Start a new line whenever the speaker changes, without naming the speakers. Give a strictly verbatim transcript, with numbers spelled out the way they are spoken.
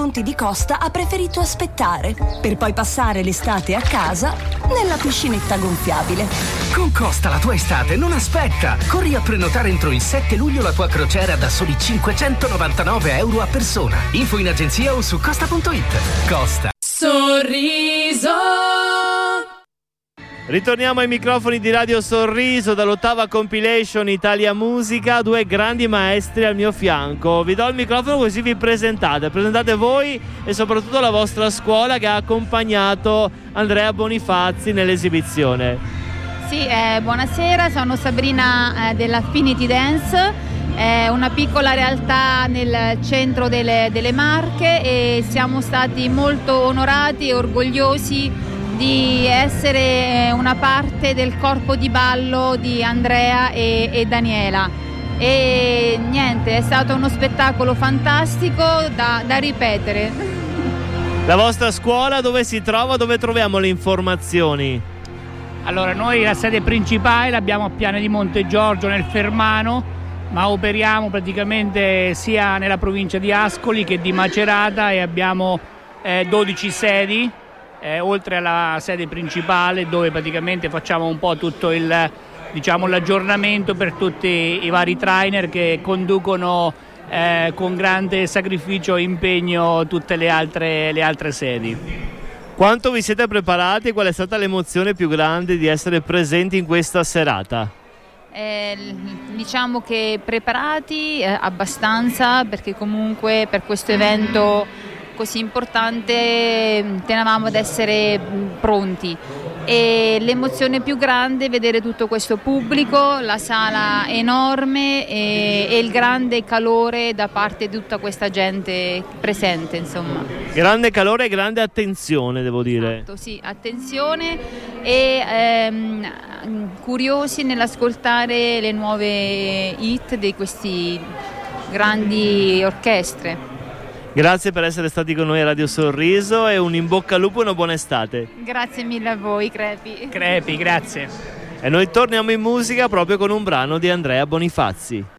Visconti di Costa ha preferito aspettare, per poi passare l'estate a casa nella piscinetta gonfiabile.
Con Costa la tua estate non aspetta! Corri a prenotare entro il sette luglio la tua crociera da soli cinquecentonovantanove euro a persona. Info in agenzia o su costa punto it. Costa.
Sorriso.
Ritorniamo ai microfoni di Radio Sorriso dall'ottava compilation Italia Musica, due grandi maestri al mio fianco. Vi do il microfono così vi presentate, presentate voi e soprattutto la vostra scuola che ha accompagnato Andrea Bonifazzi nell'esibizione.
Sì, eh, buonasera, sono Sabrina eh, dell'Affinity Dance, è una piccola realtà nel centro delle, delle Marche e siamo stati molto onorati e orgogliosi di essere una parte del corpo di ballo di Andrea e, e Daniela. E niente, è stato uno spettacolo fantastico da, da ripetere.
La vostra scuola dove si trova? Dove troviamo le informazioni?
Allora, noi la sede principale l'abbiamo a Piane di Monte Giorgio nel Fermano, ma operiamo praticamente sia nella provincia di Ascoli che di Macerata e abbiamo eh, dodici sedi. Eh, oltre alla sede principale dove praticamente facciamo un po' tutto il, diciamo, l'aggiornamento per tutti i vari trainer che conducono eh, con grande sacrificio e impegno tutte le altre, le altre sedi.
Quanto vi siete preparati e qual è stata l'emozione più grande di essere presenti in questa serata?
Eh, diciamo che preparati eh, abbastanza, perché comunque per questo evento così importante tenevamo ad essere pronti, e l'emozione più grande è vedere tutto questo pubblico, la sala enorme e, e il grande calore da parte di tutta questa gente presente, insomma.
Grande calore e grande attenzione, devo dire.
Esatto, sì, attenzione e ehm, curiosi nell'ascoltare le nuove hit di questi grandi orchestre.
Grazie per essere stati con noi a Radio Sorriso e un in bocca al lupo e una buona estate.
Grazie mille a voi, Crepi.
Crepi, grazie.
E noi torniamo in musica proprio con un brano di Andrea Bonifazzi.